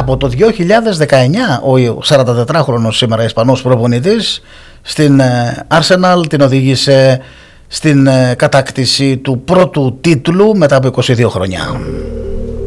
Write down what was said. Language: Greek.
από το 2019 ο 44χρονος σήμερα Ισπανός προπονητής στην Arsenal την οδήγησε στην κατάκτηση του πρώτου τίτλου μετά από 22 χρόνια.